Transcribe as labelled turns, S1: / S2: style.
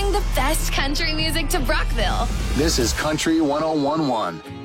S1: bringing the best country music to Brockville.
S2: This is Country 1011.